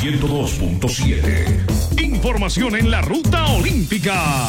102.7. Información en la ruta olímpica.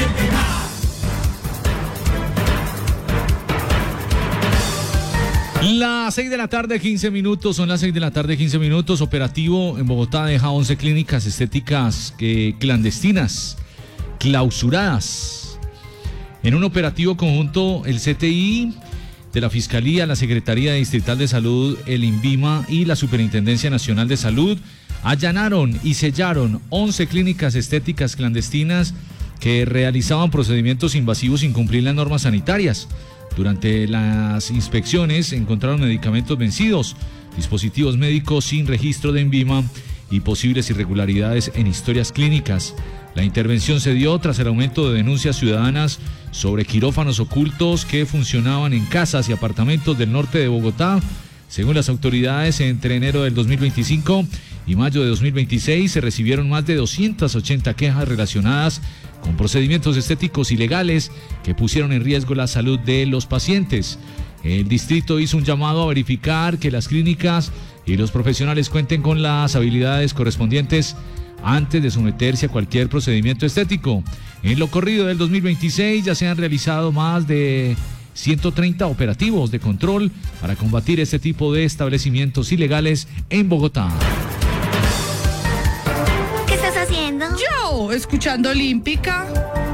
Las 6 de la tarde, 15 minutos, son las 6 de la tarde, 15 minutos. Operativo en Bogotá deja 11 clínicas estéticas clandestinas, clausuradas. En un operativo conjunto, el CTI de la Fiscalía, la Secretaría Distrital de Salud, el INVIMA y la Superintendencia Nacional de Salud allanaron y sellaron 11 clínicas estéticas clandestinas que realizaban procedimientos invasivos sin cumplir las normas sanitarias. Durante las inspecciones encontraron medicamentos vencidos, dispositivos médicos sin registro de INVIMA y posibles irregularidades en historias clínicas. La intervención se dio tras el aumento de denuncias ciudadanas sobre quirófanos ocultos que funcionaban en casas y apartamentos del norte de Bogotá. Según las autoridades, entre enero del 2025 y mayo de 2026 se recibieron más de 280 quejas relacionadas con procedimientos estéticos ilegales que pusieron en riesgo la salud de los pacientes. El distrito hizo un llamado a verificar que las clínicas y los profesionales cuenten con las habilidades correspondientes antes de someterse a cualquier procedimiento estético. En lo corrido del 2026 ya se han realizado más de 130 operativos de control para combatir este tipo de establecimientos ilegales en Bogotá. ¿Qué estás haciendo? Yo, escuchando Olímpica.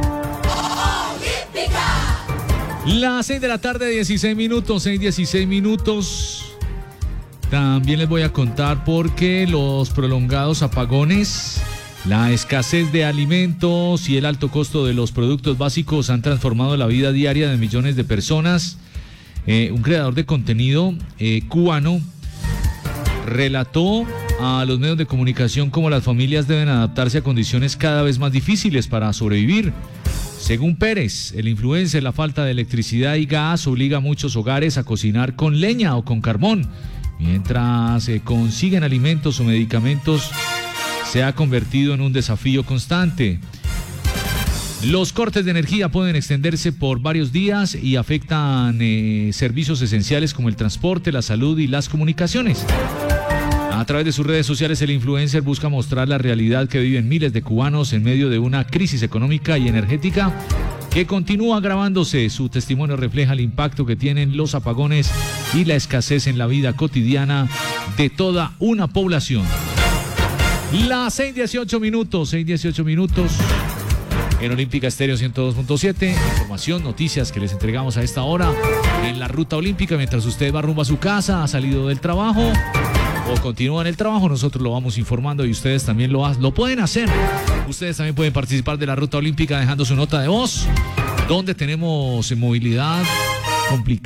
Las 6 de la tarde, 16 minutos, 6:16 minutos. También les voy a contar porque los prolongados apagones, la escasez de alimentos y el alto costo de los productos básicos han transformado la vida diaria de millones de personas. Un creador de contenido cubano relató a los medios de comunicación cómo las familias deben adaptarse a condiciones cada vez más difíciles para sobrevivir. Según Pérez, el influencer, la falta de electricidad y gas obliga a muchos hogares a cocinar con leña o con carbón. Mientras consiguen alimentos o medicamentos, se ha convertido en un desafío constante. Los cortes de energía pueden extenderse por varios días y afectan servicios esenciales como el transporte, la salud y las comunicaciones. A través de sus redes sociales, el influencer busca mostrar la realidad que viven miles de cubanos en medio de una crisis económica y energética que continúa agravándose. Su testimonio refleja el impacto que tienen los apagones y la escasez en la vida cotidiana de toda una población. Las 6:18 minutos, 6:18 minutos. En Olímpica Estéreo 102.7, información, noticias que les entregamos a esta hora en la ruta olímpica. Mientras usted va rumbo a su casa, ha salido del trabajo o continúa en el trabajo, nosotros lo vamos informando y ustedes también lo pueden hacer. Ustedes también pueden participar de la ruta olímpica dejando su nota de voz, donde tenemos movilidad complicada.